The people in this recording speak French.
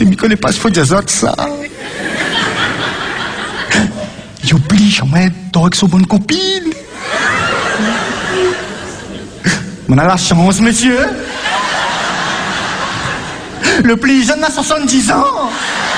Tu ne connais pas, il faut des autres, ça. Il oublie jamais avec son bonne copine. On a la chance, monsieur. Le plus jeune a 70 ans.